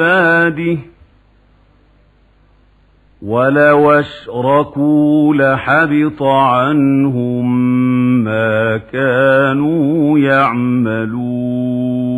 عباده ولو أشركوا لحبط عنهم ما كانوا يعملون